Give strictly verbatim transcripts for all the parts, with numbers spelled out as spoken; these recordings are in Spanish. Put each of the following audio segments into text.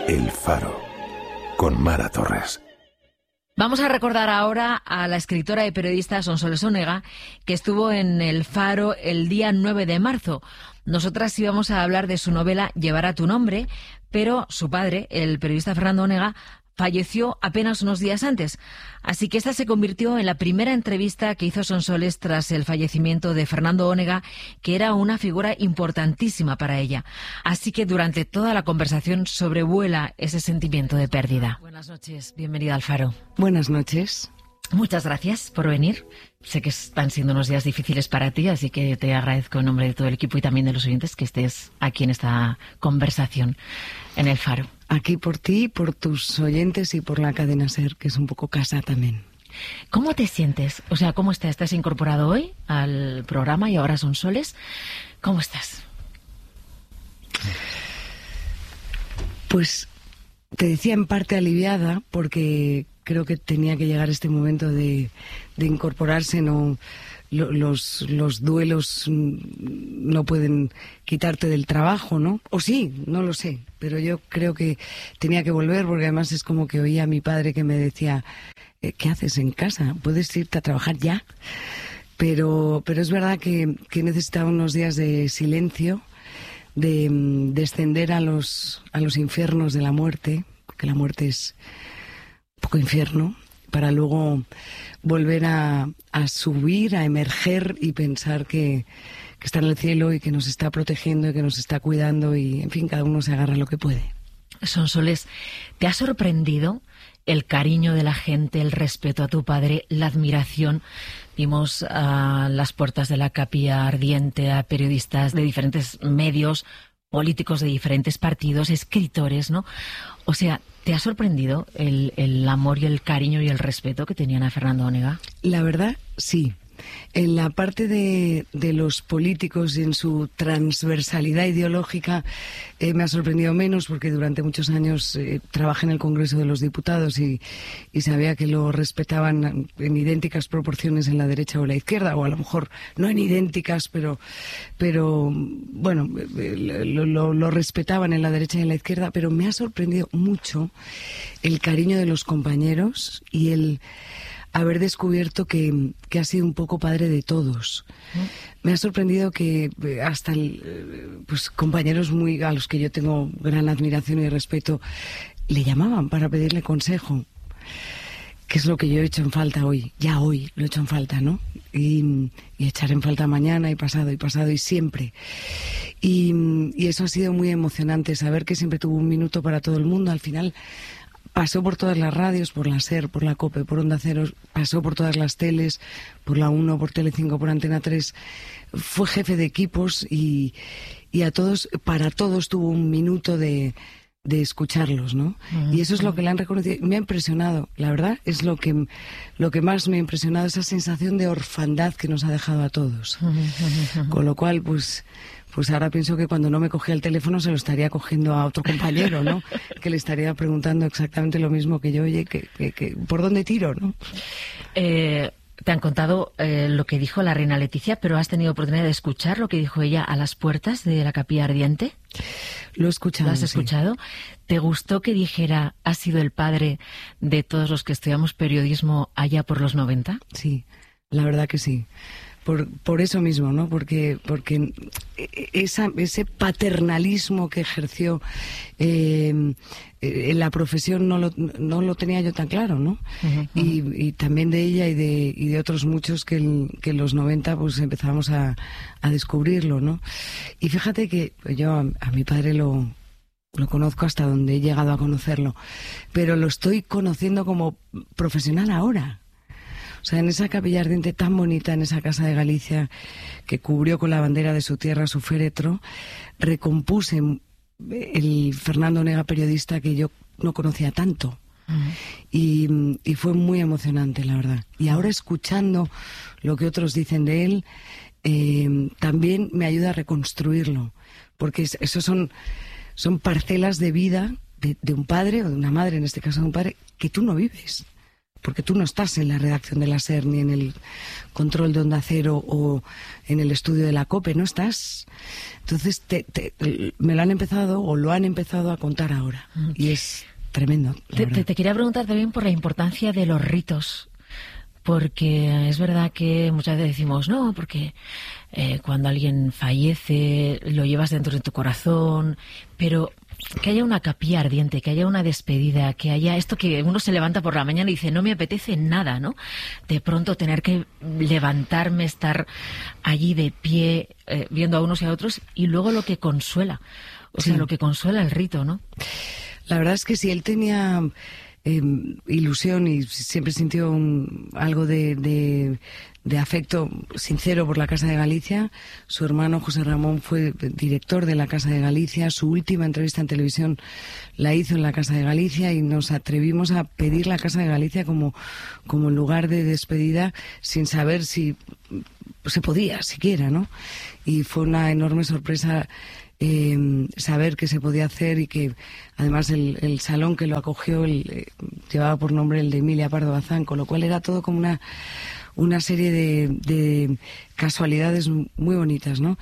El Faro, con Mara Torres. Vamos a recordar ahora a la escritora y periodista Sonsoles Onega, que estuvo en El Faro el día nueve de marzo. Nosotras íbamos a hablar de su novela Llevará tu nombre, pero su padre, el periodista Fernando Onega, falleció apenas unos días antes. Así que esta se convirtió en la primera entrevista que hizo Sonsoles tras el fallecimiento de Fernando Onega, que era una figura importantísima para ella. Así que durante toda la conversación sobrevuela ese sentimiento de pérdida. Buenas noches, bienvenida al Faro. Buenas noches. Muchas gracias por venir. Sé que están siendo unos días difíciles para ti, así que te agradezco en nombre de todo el equipo y también de los oyentes que estés aquí en esta conversación en El Faro. Aquí por ti, por tus oyentes y por la cadena SER, que es un poco casa también. ¿Cómo te sientes? O sea, ¿cómo estás? ¿Estás incorporado hoy al programa y ahora Sonsoles? ¿Cómo estás? Pues te decía en parte aliviada, porque creo que tenía que llegar este momento de, de incorporarse. No, lo, los, los duelos no pueden quitarte del trabajo, ¿no? O sí, no lo sé, pero yo creo que tenía que volver, porque además es como que oía a mi padre que me decía, ¿qué haces en casa? ¿Puedes irte a trabajar ya? Pero, pero es verdad que, que necesitaba unos días de silencio, de descender a los, a los infiernos de la muerte, porque la muerte es un poco infierno, para luego volver a, a subir, a emerger y pensar que, que está en el cielo y que nos está protegiendo y que nos está cuidando y, en fin, cada uno se agarra lo que puede. Sonsoles, ¿te ha sorprendido el cariño de la gente, el respeto a tu padre, la admiración? Vimos a las puertas de la Capilla Ardiente a periodistas de diferentes medios, políticos de diferentes partidos, escritores, ¿no? O sea, ¿te ha sorprendido el, el amor y el cariño y el respeto que tenían a Fernando Onega? La verdad, sí. En la parte de, de los políticos y en su transversalidad ideológica eh, me ha sorprendido menos, porque durante muchos años eh, trabajé en el Congreso de los Diputados y, y sabía que lo respetaban en idénticas proporciones en la derecha o la izquierda, o a lo mejor no en idénticas, pero, pero bueno, lo, lo, lo respetaban en la derecha y en la izquierda. Pero me ha sorprendido mucho el cariño de los compañeros y el haber descubierto que, que ha sido un poco padre de todos. Me ha sorprendido que hasta el, pues compañeros muy a los que yo tengo gran admiración y respeto le llamaban para pedirle consejo, que es lo que yo he hecho en falta hoy. Ya hoy lo he hecho en falta, ¿no? Y, y echar en falta mañana y pasado y pasado y siempre. Y, y eso ha sido muy emocionante, saber que siempre tuvo un minuto para todo el mundo. Al final pasó por todas las radios, por la SER, por la COPE, por Onda Cero, pasó por todas las teles, por la uno, por Telecinco, por Antena tres. Fue jefe de equipos y, y a todos, para todos tuvo un minuto de, de escucharlos, ¿no? Uh-huh. Y eso es lo que le han reconocido. Me ha impresionado, la verdad, es lo que, lo que más me ha impresionado, esa sensación de orfandad que nos ha dejado a todos. Uh-huh, uh-huh. Con lo cual, pues... Pues ahora pienso que cuando no me cogía el teléfono se lo estaría cogiendo a otro compañero, ¿no? Que le estaría preguntando exactamente lo mismo que yo, oye, que, que, que ¿por dónde tiro, no? Eh, te han contado eh, lo que dijo la reina Leticia, pero ¿has tenido oportunidad de escuchar lo que dijo ella a las puertas de la Capilla Ardiente? Lo he escuchado. ¿Lo has escuchado? Sí. ¿Te gustó que dijera, ha sido el padre de todos los que estudiamos periodismo allá por los noventa? Sí, la verdad que sí. Por, por eso mismo, ¿no? Porque, porque esa, ese paternalismo que ejerció eh, en la profesión no lo, no lo tenía yo tan claro, ¿no? Uh-huh, uh-huh. Y, y también de ella y de, y de otros muchos que en, que en los noventa pues empezamos a, a descubrirlo, ¿no? Y fíjate que yo a, a mi padre lo... Lo conozco hasta donde he llegado a conocerlo, pero lo estoy conociendo como profesional ahora. O sea, en esa Capilla Ardiente tan bonita, en esa casa de Galicia, que cubrió con la bandera de su tierra su féretro, recompuse el Fernando Onega periodista que yo no conocía tanto. Uh-huh. Y, y fue muy emocionante, la verdad. Y ahora, escuchando lo que otros dicen de él, eh, también me ayuda a reconstruirlo. Porque es, esos son, son parcelas de vida de, de un padre o de una madre, en este caso de un padre, que tú no vives. porque tú no estás en la redacción de la SER, ni en el control de Onda Cero o en el estudio de la COPE, no estás. Entonces te, te, me lo han empezado o lo han empezado a contar ahora, y es tremendo. Te, te, te quería preguntar también por la importancia de los ritos, porque es verdad que muchas veces decimos, no, porque eh, cuando alguien fallece lo llevas dentro de tu corazón, pero que haya una capilla ardiente, que haya una despedida, que haya esto que uno se levanta por la mañana y dice, no me apetece nada, ¿no? De pronto tener que levantarme, estar allí de pie, eh, viendo a unos y a otros, y luego lo que consuela, o sí. sea, lo que consuela el rito, ¿no? La verdad es que si él tenía eh, ilusión y siempre sintió un, algo de, de, de afecto sincero por la Casa de Galicia, su hermano José Ramón fue director de la Casa de Galicia, su última entrevista en televisión la hizo en la Casa de Galicia y nos atrevimos a pedir la Casa de Galicia como, como lugar de despedida sin saber si se podía siquiera, ¿no? Y fue una enorme sorpresa Eh, saber que se podía hacer y que además el, el salón que lo acogió el, eh, llevaba por nombre el de Emilia Pardo Bazán, con lo cual era todo como una, una serie de, de casualidades muy bonitas, ¿no?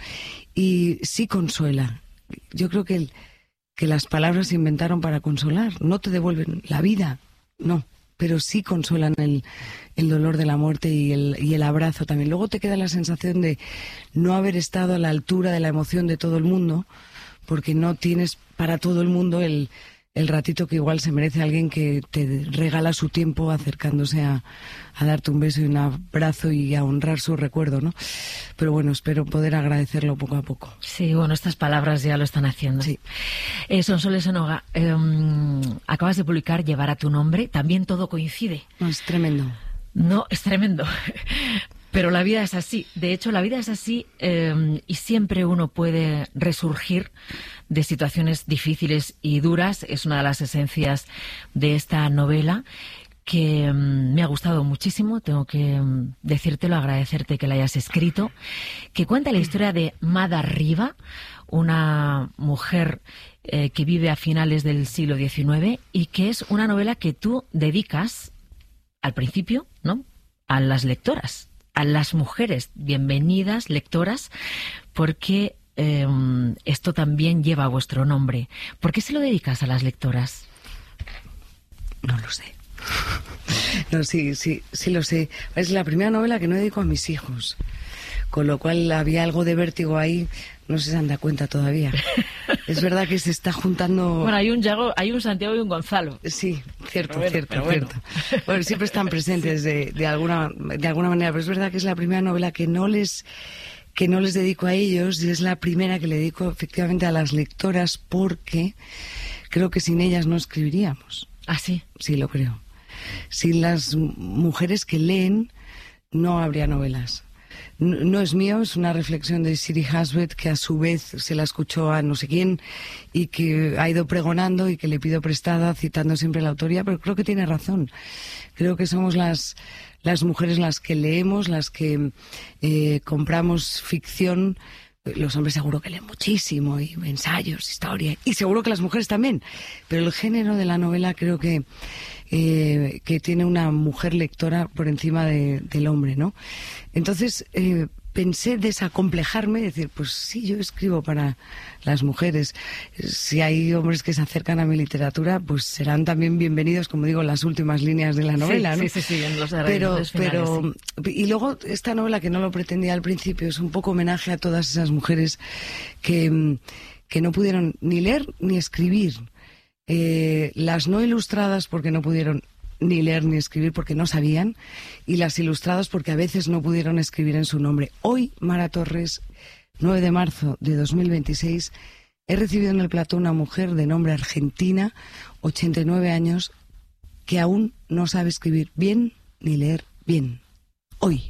Y sí consuela. Yo creo que, el, que las palabras se inventaron para consolar, no te devuelven la vida, no, pero sí consuelan el, el dolor de la muerte y el, y el abrazo también. Luego te queda la sensación de no haber estado a la altura de la emoción de todo el mundo, porque no tienes para todo el mundo el, el ratito que igual se merece alguien que te regala su tiempo acercándose a, a darte un beso y un abrazo y a honrar su recuerdo, ¿no? Pero bueno, espero poder agradecerlo poco a poco. Sí, bueno, estas palabras ya lo están haciendo. Sí. Eh, Sonsoles Onoga, eh, acabas de publicar Llevar a tu nombre, también todo coincide. No, es tremendo. No, es tremendo. Pero la vida es así. De hecho, la vida es así eh, y siempre uno puede resurgir de situaciones difíciles y duras. Es una de las esencias de esta novela que um, me ha gustado muchísimo. Tengo que um, decírtelo, agradecerte que la hayas escrito. Que cuenta la historia de Mada Riva, una mujer eh, que vive a finales del siglo diecinueve y que es una novela que tú dedicas al principio, ¿no?, a las lectoras, a las mujeres. Bienvenidas, lectoras, porque eh, esto también lleva vuestro nombre. ¿Por qué se lo dedicas a las lectoras? No lo sé. No, sí, sí, sí lo sé. Es la primera novela que no dedico a mis hijos, con lo cual había algo de vértigo ahí. No se han dado cuenta todavía. Es verdad que se está juntando... Bueno, hay un Yago, hay un Santiago y un Gonzalo. Sí, cierto, bueno, cierto, bueno. cierto. Bueno, siempre están presentes sí. de, de, alguna, de alguna manera, pero es verdad que es la primera novela que no les que no les dedico a ellos y es la primera que le dedico efectivamente a las lectoras porque creo que sin ellas no escribiríamos. ¿Ah, sí? Sí, lo creo. Sin las mujeres que leen no habría novelas. No es mío, es una reflexión de Siri Hasbet, que a su vez se la escuchó a no sé quién y que ha ido pregonando y que le pido prestada, citando siempre la autoría, pero creo que tiene razón. Creo que somos las, las mujeres las que leemos, las que eh, compramos ficción. Los hombres seguro que leen muchísimo, y ensayos, historia, y seguro que las mujeres también. Pero el género de la novela creo que, eh, que tiene una mujer lectora por encima de, del hombre, ¿no? Entonces eh, pensé desacomplejarme, decir, pues sí, yo escribo para las mujeres. Si hay hombres que se acercan a mi literatura, pues serán también bienvenidos, como digo, las últimas líneas de la novela, sí, ¿no? Sí, sí, sí, en los pero, finales, pero sí. Y luego esta novela, que no lo pretendía al principio, es un poco homenaje a todas esas mujeres que, que no pudieron ni leer ni escribir. Eh, las no ilustradas porque no pudieron ni leer ni escribir porque no sabían, y las ilustradas porque a veces no pudieron escribir en su nombre. Hoy, Mara Torres, nueve de marzo de dos mil veintiséis, he recibido en el plató una mujer de nombre Argentina, ochenta y nueve años, que aún no sabe escribir bien ni leer bien. Hoy.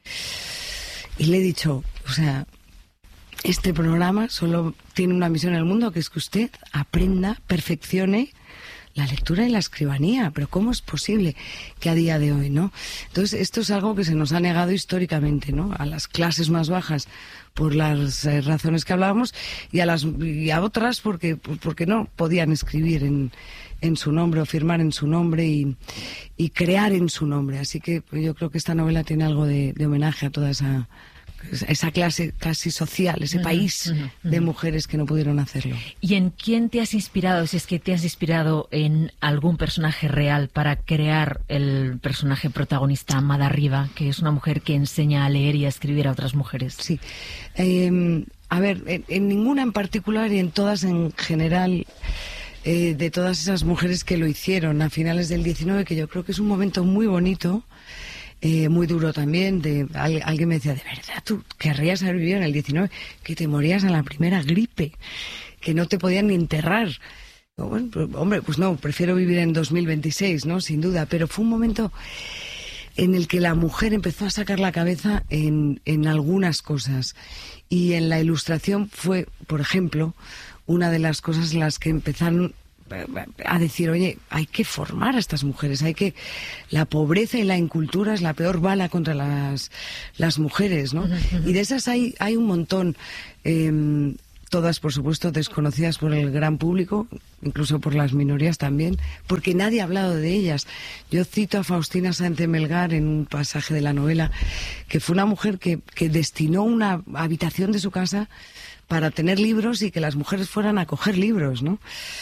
Y le he dicho, o sea, este programa solo tiene una misión en el mundo, que es que usted aprenda, perfeccione la lectura y la escribanía, pero ¿cómo es posible que a día de hoy, no? Entonces, esto es algo que se nos ha negado históricamente, ¿no? A las clases más bajas por las eh, razones que hablábamos y a las y a otras porque pues porque no podían escribir en, en su nombre o firmar en su nombre y, y crear en su nombre. Así que pues, yo creo que esta novela tiene algo de, de homenaje a toda esa esa clase casi social, ese país uh-huh, uh-huh. de mujeres que no pudieron hacerlo. ¿Y en quién te has inspirado, si es que te has inspirado en algún personaje real para crear el personaje protagonista, Amada Riba, que es una mujer que enseña a leer y a escribir a otras mujeres? Sí. Eh, a ver, en, en ninguna en particular y en todas en general, eh, de todas esas mujeres que lo hicieron a finales del diecinueve, que yo creo que es un momento muy bonito, Eh, muy duro también. De al, alguien me decía, ¿de verdad tú querrías haber vivido en el diecinueve? Que te morías en la primera gripe, que no te podían ni enterrar. Bueno, pues, hombre, pues no, prefiero vivir en dos mil veintiséis, ¿no? Sin duda, pero fue un momento en el que la mujer empezó a sacar la cabeza en, en algunas cosas, y en la ilustración fue, por ejemplo, una de las cosas en las que empezaron a decir, oye, hay que formar a estas mujeres, hay que... La pobreza y la incultura es la peor bala contra las, las mujeres, ¿no? Y de esas hay, hay un montón, eh, todas, por supuesto, desconocidas por el gran público, incluso por las minorías también, porque nadie ha hablado de ellas. Yo cito a Faustina Sáenz de Melgar en un pasaje de la novela, que fue una mujer que, que destinó una habitación de su casa para tener libros y que las mujeres fueran a coger libros, ¿no?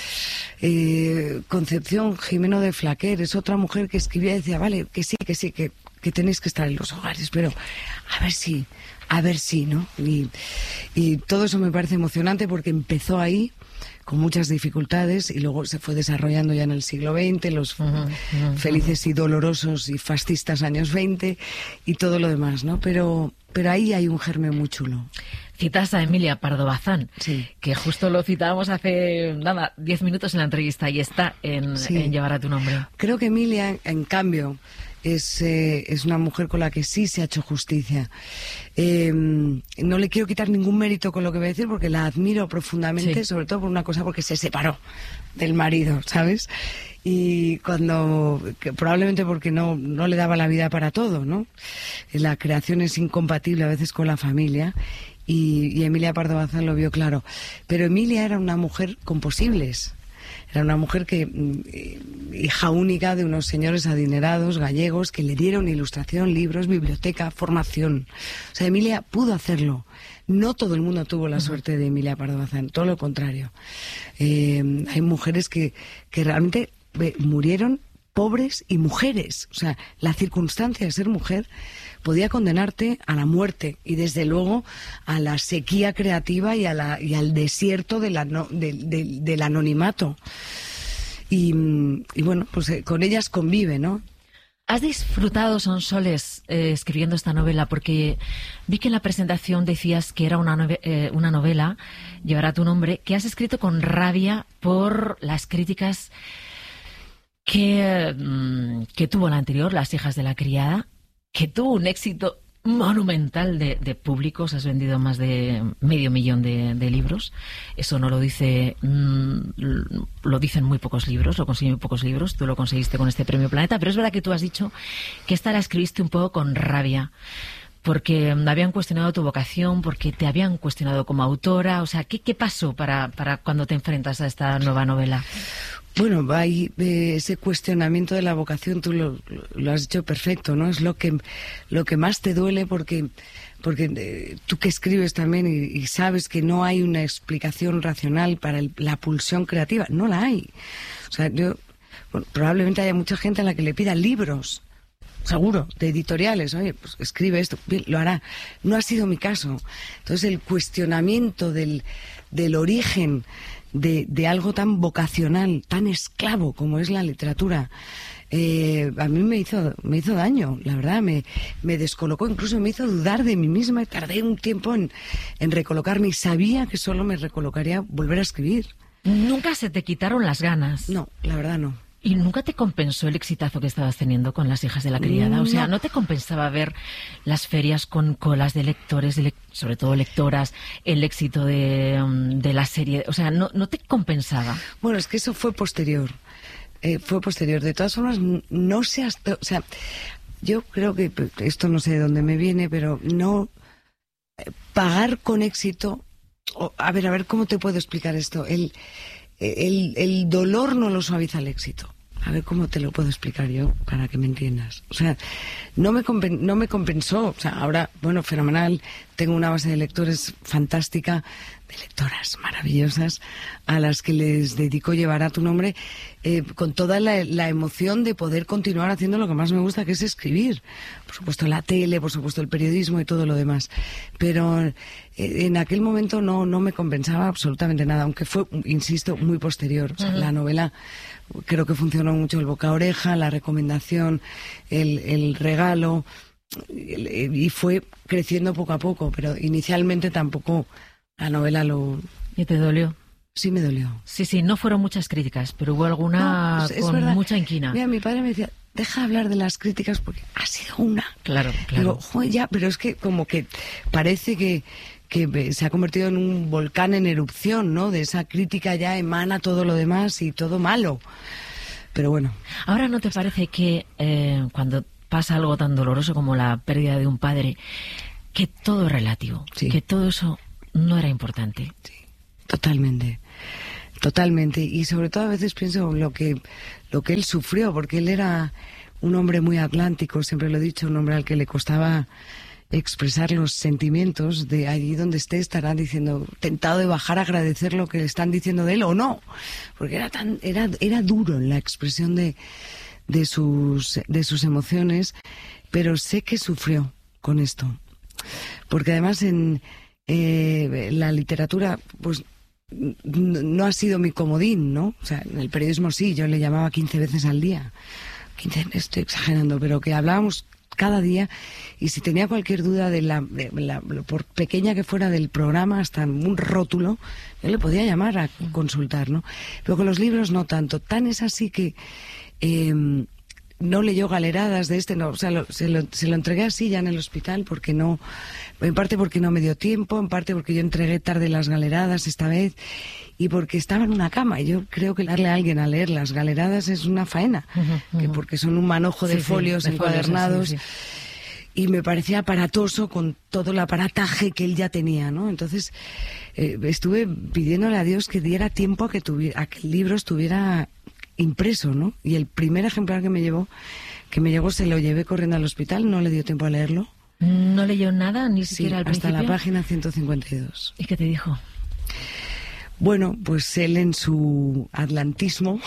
Eh, Concepción Jimeno de Flaquer es otra mujer que escribía y decía, vale, que sí, que sí, que, que tenéis que estar en los hogares, pero a ver si, a ver si, ¿no? Y, y todo eso me parece emocionante porque empezó ahí con muchas dificultades y luego se fue desarrollando ya en el siglo veinte, los uh-huh, uh-huh. felices y dolorosos y fascistas años veinte y todo lo demás, ¿no? Pero, pero ahí hay un germen muy chulo. Citas a Emilia Pardo Bazán, sí. que justo lo citábamos hace, nada, diez minutos en la entrevista y está en, sí. en Llevará tu nombre. Creo que Emilia, en cambio, es, eh, es una mujer con la que sí se ha hecho justicia. Eh, no le quiero quitar ningún mérito con lo que voy a decir porque la admiro profundamente, sí. sobre todo por una cosa, porque se separó del marido, ¿sabes? Y cuando, que probablemente porque no, no le daba la vida para todo, ¿no? La creación es incompatible a veces con la familia. Y, y Emilia Pardo Bazán lo vio claro. Pero Emilia era una mujer con posibles. Era una mujer que, hija única de unos señores adinerados gallegos que le dieron ilustración, libros, biblioteca, formación. O sea, Emilia pudo hacerlo. No todo el mundo tuvo la suerte de Emilia Pardo Bazán, todo lo contrario. Eh, hay mujeres que, que realmente eh, murieron pobres y mujeres. O sea, la circunstancia de ser mujer podía condenarte a la muerte y desde luego a la sequía creativa y, a la, y al desierto de la no, de, de, del anonimato. Y, y bueno, pues eh, con ellas convive, ¿no? ¿Has disfrutado, Sonsoles, eh, escribiendo esta novela? Porque vi que en la presentación decías que era una, nove- eh, una novela, Llevará tu nombre, que has escrito con rabia por las críticas que, que tuvo la anterior, Las hijas de la criada, que tuvo un éxito monumental de, de públicos. Has vendido más de medio millón de, de libros. Eso no lo dice, mmm, lo dicen muy pocos libros, lo consiguen muy pocos libros. Tú lo conseguiste con este Premio Planeta, pero es verdad que tú has dicho que esta la escribiste un poco con rabia, porque habían cuestionado tu vocación, porque te habían cuestionado como autora. O sea, ¿qué, qué pasó para, para cuando te enfrentas a esta nueva novela? Bueno, hay eh, ese cuestionamiento de la vocación, tú lo, lo has dicho perfecto, ¿no? Es lo que lo que más te duele porque porque eh, tú que escribes también y, y sabes que no hay una explicación racional para el, la pulsión creativa, no la hay. O sea, yo bueno, probablemente haya mucha gente a la que le pida libros, seguro, de editoriales, oye, pues escribe esto, bien, lo hará. No ha sido mi caso. Entonces el cuestionamiento del del origen De, de algo tan vocacional, tan esclavo como es la literatura, eh, a mí me hizo me hizo daño, la verdad, me, me descolocó, incluso me hizo dudar de mí misma y tardé un tiempo en, en recolocarme y sabía que solo me recolocaría volver a escribir. ¿Nunca se te quitaron las ganas? No, la verdad no. ¿Y nunca te compensó el exitazo que estabas teniendo con Las hijas de la criada? O sea, ¿no te compensaba ver las ferias con colas de lectores, de le- sobre todo lectoras, el éxito de, de la serie? O sea, ¿no, no te compensaba? Bueno, es que eso fue posterior. eh, fue posterior. De todas formas, no sé hasta... O sea, yo creo que, esto no sé de dónde me viene, pero no... Eh, pagar con éxito... O, a ver, a ver, ¿cómo te puedo explicar esto? El, el, el dolor no lo suaviza el éxito. A ver cómo te lo puedo explicar yo para que me entiendas. O sea, no me compen- no me compensó. O sea, ahora, bueno, fenomenal. Tengo una base de lectores fantástica, de lectoras maravillosas, a las que les dedico Llevará tu nombre, eh, con toda la, la emoción de poder continuar haciendo lo que más me gusta, que es escribir. Por supuesto la tele, por supuesto el periodismo y todo lo demás. Pero eh, en aquel momento no, no me compensaba absolutamente nada, aunque fue, insisto, muy posterior. O sea, uh-huh. La novela... Creo que funcionó mucho el boca a oreja, la recomendación, el, el regalo, el, y fue creciendo poco a poco, pero inicialmente tampoco la novela lo... ¿Y te dolió? Sí, me dolió. Sí, sí, no fueron muchas críticas, pero hubo alguna no, pues con verdad. mucha inquina. Mira, mi padre me decía, deja de hablar de las críticas porque ha sido una. Claro, claro. Digo, joder, ya, pero es que como que parece que... que se ha convertido en un volcán en erupción, ¿no? De esa crítica ya emana todo lo demás y todo malo. Pero bueno. Ahora, ¿no te parece que eh, cuando pasa algo tan doloroso como la pérdida de un padre, que todo es relativo? Sí. Que todo eso no era importante. Sí, totalmente. Totalmente. Y sobre todo a veces pienso lo que, lo que él sufrió, porque él era un hombre muy atlántico, siempre lo he dicho, un hombre al que le costaba... expresar los sentimientos. De allí donde esté estará diciendo, tentado de bajar a agradecer lo que le están diciendo de él o no, porque era tan era era duro en la expresión de de sus de sus emociones, pero sé que sufrió con esto, porque además en eh, la literatura pues no ha sido mi comodín, ¿no? O sea, en el periodismo sí, yo le llamaba quince veces al día, quince, estoy exagerando, pero que hablábamos cada día, y si tenía cualquier duda de la, de la, por pequeña que fuera del programa, hasta un rótulo, yo le podía llamar a consultar, ¿no? Pero con los libros no tanto. Tan es así que eh, no leyó Galeradas de este, no, o sea, lo, se, lo, se lo entregué así ya en el hospital, porque no, en parte porque no me dio tiempo, en parte porque yo entregué tarde las Galeradas esta vez, y porque estaba en una cama. Y yo creo que darle a alguien a leer las Galeradas es una faena, uh-huh, uh-huh. Que porque son un manojo de sí, folios sí, de encuadernados, folios, sí, sí. Y me parecía aparatoso con todo el aparataje que él ya tenía, ¿no? Entonces eh, estuve pidiéndole a Dios que diera tiempo a que, tuviera, a que el libro estuviera impreso, ¿no? Y el primer ejemplar que me llevó, que me llegó, se lo llevé corriendo al hospital, no le dio tiempo a leerlo. ¿No leyó nada, ni siquiera sí, al hasta principio? La página ciento cincuenta y dos. ¿Y qué te dijo? Bueno, pues él en su atlantismo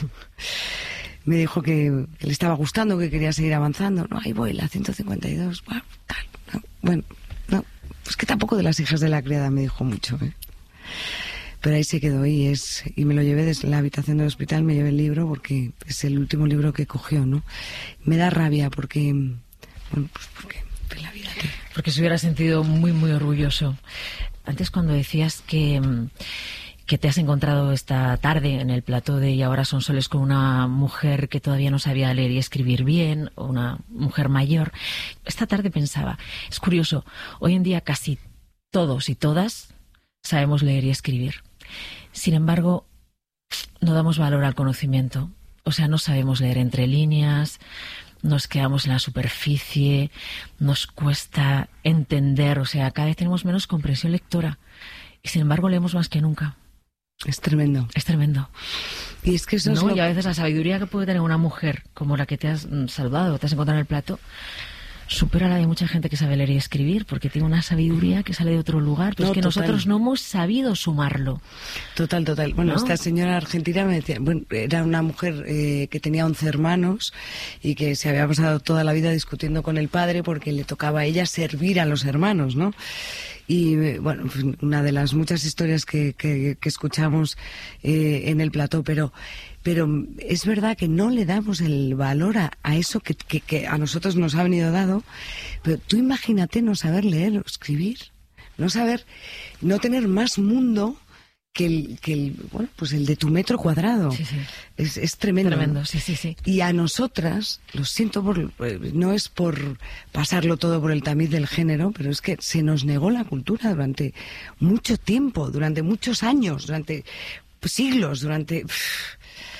me dijo que, que le estaba gustando, que quería seguir avanzando. No, ahí voy, la ciento cincuenta y dos. Bueno, tal, no, bueno, no, pues que tampoco de Las hijas de la criada me dijo mucho, ¿eh? Pero ahí se quedó y es y me lo llevé desde la habitación del hospital, me llevé el libro porque es el último libro que cogió, ¿no? Me da rabia porque, bueno, pues porque en la vida que... Porque se hubiera sentido muy, muy orgulloso. Antes cuando decías que... que te has encontrado esta tarde en el plató de Y ahora son soles con una mujer que todavía no sabía leer y escribir bien, una mujer mayor. Esta tarde pensaba, es curioso, hoy en día casi todos y todas sabemos leer y escribir. Sin embargo, no damos valor al conocimiento. O sea, no sabemos leer entre líneas, nos quedamos en la superficie, nos cuesta entender, o sea, cada vez tenemos menos comprensión lectora. Y sin embargo leemos más que nunca. Es tremendo. Es tremendo. Y es que eso ¿No? es lo... Y a veces la sabiduría que puede tener una mujer como la que te has saludado, te has encontrado en el plato, supera la de mucha gente que sabe leer y escribir, porque tiene una sabiduría que sale de otro lugar, pero no, es que total. Nosotros no hemos sabido sumarlo. Total, total. Bueno, ¿no? Esta señora argentina me decía, bueno, era una mujer eh, que tenía once hermanos y que se había pasado toda la vida discutiendo con el padre porque le tocaba a ella servir a los hermanos, ¿no? Y bueno, una de las muchas historias que, que, que escuchamos eh, en el plató, pero pero es verdad que no le damos el valor a, a eso que, que, que a nosotros nos ha venido dado. Pero tú imagínate no saber leer o escribir, no saber, no tener más mundo que el, que el bueno, pues el de tu metro cuadrado. Sí, sí. Es, es tremendo. Tremendo, sí, sí, sí. Y a nosotras, lo siento, por, no es por pasarlo todo por el tamiz del género, pero es que se nos negó la cultura durante mucho tiempo, durante muchos años, durante siglos, durante...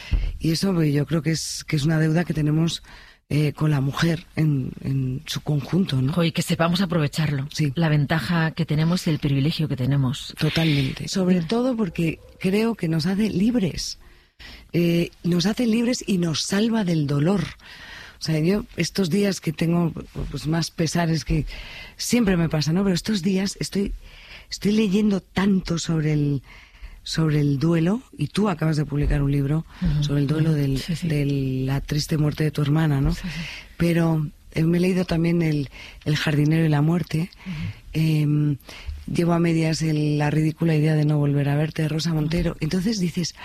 y eso yo creo que es, que es una deuda que tenemos eh, con la mujer en, en su conjunto, ¿no? Y que sepamos aprovecharlo. Sí. La ventaja que tenemos y el privilegio que tenemos. Totalmente. Sobre todo porque creo que nos hace libres. Eh, nos hace libres y nos salva del dolor. O sea, yo estos días que tengo pues más pesares, que siempre me pasa, ¿no? Pero estos días estoy estoy leyendo tanto sobre el sobre el duelo, y tú acabas de publicar un libro uh-huh. sobre el duelo del, sí, sí. de la triste muerte de tu hermana, ¿no? Sí, sí. Pero eh, me he leído también el, el jardinero y la muerte. Uh-huh. Eh, llevo a medias el, la ridícula idea de no volver a verte, de Rosa Montero. Uh-huh. Entonces dices,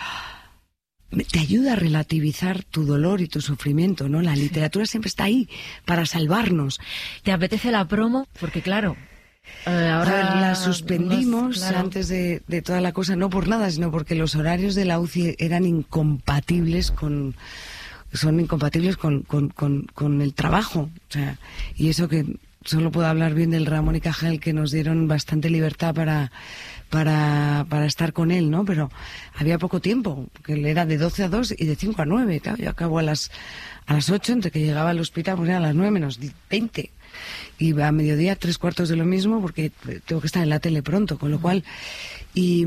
te ayuda a relativizar tu dolor y tu sufrimiento, ¿no? La literatura siempre está ahí para salvarnos. ¿Te apetece la promo? Porque claro, eh, ahora a ver, la suspendimos más, claro. antes de, de toda la cosa, no por nada, sino porque los horarios de la U C I eran incompatibles con... son incompatibles con, con, con, con el trabajo. O sea, y eso que solo puedo hablar bien del Ramón y Cajal, que nos dieron bastante libertad para... Para, para estar con él, ¿no? Pero había poco tiempo, que él era de doce a dos y de cinco a nueve, claro, yo acabo a las a las ocho, entre que llegaba al hospital, pues era a las nueve menos veinte, y a mediodía tres cuartos de lo mismo, porque tengo que estar en la tele pronto, con lo cual, y,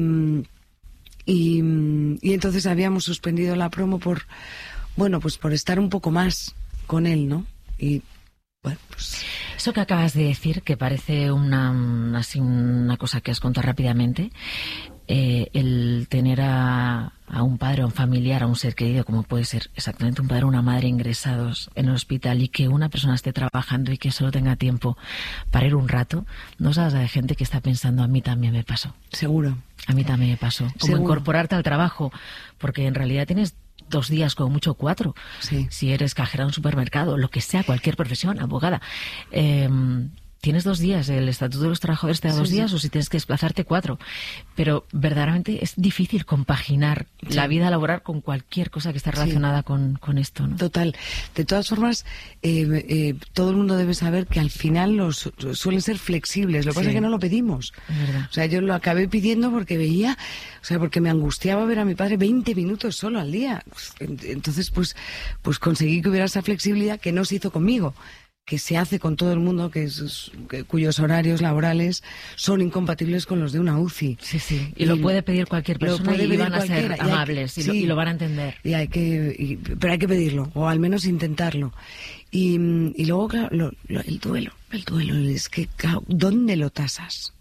y, y entonces habíamos suspendido la promo por, bueno, pues por estar un poco más con él, ¿no? Y bueno, pues... Eso que acabas de decir, que parece una, así una cosa que has contado rápidamente, eh, el tener a, a un padre, a un familiar, a un ser querido, como puede ser exactamente un padre o una madre ingresados en el hospital, y que una persona esté trabajando y que solo tenga tiempo para ir un rato, no sabes de gente que está pensando, a mí también me pasó. Seguro. A mí también me pasó. Como Seguro. Incorporarte al trabajo, porque en realidad tienes dos días, como mucho cuatro. Sí. Si eres cajera en un supermercado, lo que sea, cualquier profesión, abogada. Eh, tienes dos días, el Estatuto de los Trabajadores te da sí, dos días, sí. o si tienes que desplazarte cuatro. Pero verdaderamente es difícil compaginar sí. la vida laboral con cualquier cosa que esté relacionada sí. con, con esto, ¿no? Total. De todas formas, eh, eh, todo el mundo debe saber que al final los suelen ser flexibles. Lo que sí. pasa es que no lo pedimos. Es verdad. O sea, yo lo acabé pidiendo porque veía, o sea, porque me angustiaba ver a mi padre veinte minutos solo al día. Entonces, pues, pues conseguí que hubiera esa flexibilidad que no se hizo conmigo, que se hace con todo el mundo, que es, que, cuyos horarios laborales son incompatibles con los de una U C I. Sí, sí. Y, y lo puede pedir cualquier persona y van a ser amables y, que, y, lo, sí, y lo van a entender. Y hay que, y, pero hay que pedirlo, o al menos intentarlo. Y, y luego, claro, lo, lo, el duelo, el duelo, es que, claro, ¿dónde lo tasas?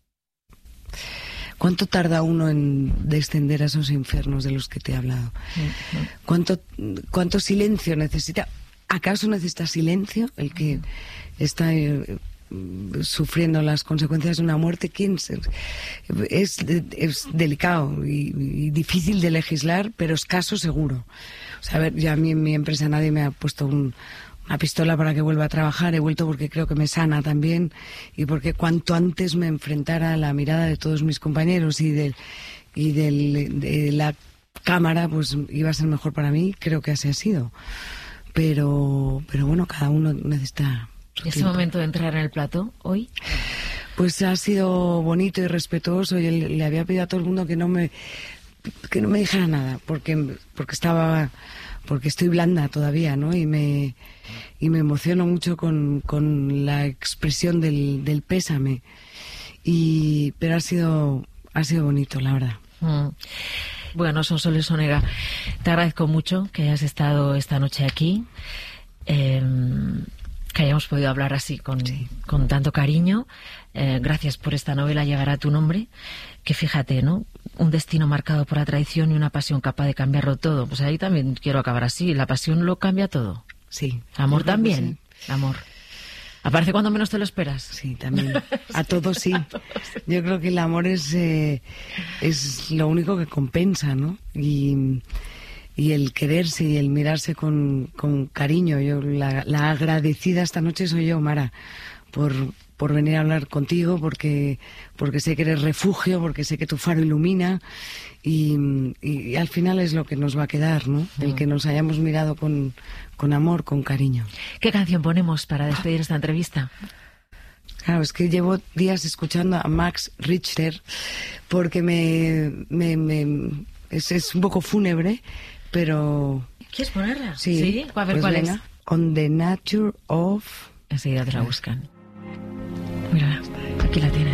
¿Cuánto tarda uno en descender a esos infiernos de los que te he hablado? ¿Cuánto, cuánto silencio necesita? ¿Acaso necesita silencio el que está eh, sufriendo las consecuencias de una muerte? ¿Quién se, es, es delicado y, y difícil de legislar, pero escaso seguro. O sea, a ver, ya a mí en mi empresa nadie me ha puesto un, una pistola para que vuelva a trabajar. He vuelto porque creo que me sana también, y porque cuanto antes me enfrentara a la mirada de todos mis compañeros y del y del, de la cámara, pues iba a ser mejor para mí. Creo que así ha sido. Pero, pero bueno, cada uno necesita su ¿Y ese tiempo. momento de entrar en el plató hoy? Pues ha sido bonito y respetuoso. Yo le, le había pedido a todo el mundo que no me que no me dijera nada, porque porque estaba porque estoy blanda todavía, ¿no? Y me y me emociono mucho con, con la expresión del, del pésame. Y pero ha sido ha sido bonito, la verdad. Mm. Bueno, Sonsoles Onega, te agradezco mucho que hayas estado esta noche aquí, eh, que hayamos podido hablar así con, sí. con tanto cariño. Eh, gracias por esta novela Llegará a tu nombre, que fíjate, ¿no? Un destino marcado por la traición y una pasión capaz de cambiarlo todo. Pues ahí también quiero acabar así. La pasión lo cambia todo. Sí. Amor también. Sí. Amor. Aparece cuando menos te lo esperas. Sí, también. A todos sí. Yo creo que el amor es eh, es lo único que compensa, ¿no? Y, y el quererse y el mirarse con, con cariño. Yo la, la agradecida esta noche soy yo, Mara, por, por venir a hablar contigo, porque, porque sé que eres refugio, porque sé que tu faro ilumina, y, y, y al final es lo que nos va a quedar, ¿no? El que nos hayamos mirado con, con amor, con cariño. ¿Qué canción ponemos para despedir esta entrevista? Claro, es que llevo días escuchando a Max Richter porque me, me, me, Es, es un poco fúnebre, pero... ¿Quieres ponerla? Sí. ¿Sí? A ver, pues ¿cuál venga. es? On the Nature of... Enseguida te la buscan. Mira, aquí la tienes.